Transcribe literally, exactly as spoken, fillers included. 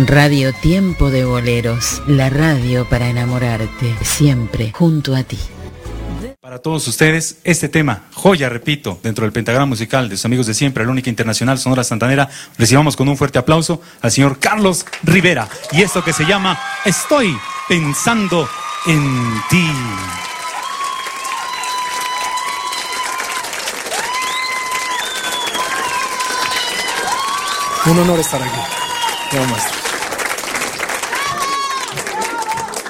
Radio Tiempo de Boleros, la radio para enamorarte, siempre junto a ti. Para todos ustedes, este tema, joya, repito, dentro del pentagrama musical de sus amigos de siempre, la única internacional Sonora Santanera, recibamos con un fuerte aplauso al señor Carlos Rivera. Y esto que se llama Estoy pensando en ti. Un honor estar aquí. Te amo, maestro.